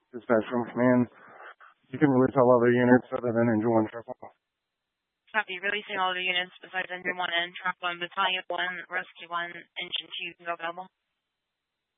Dispatch Room Command. You can release all other units other than Engine 1, Truck 1. Copy. Releasing all the units besides Engine 1 and Truck 1, Battalion 1, Rescue 1, Engine 2 can go available.